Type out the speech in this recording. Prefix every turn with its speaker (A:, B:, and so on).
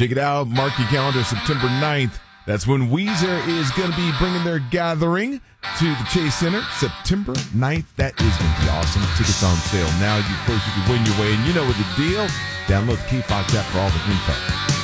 A: Check it out. Mark your calendar, September 9th. That's when Weezer is going to be bringing their gathering to the Chase Center, September 9th. That is going to be awesome. Tickets on sale now. Of course, you can win your way, and you know what the deal. Download the Key Fox app for all the info.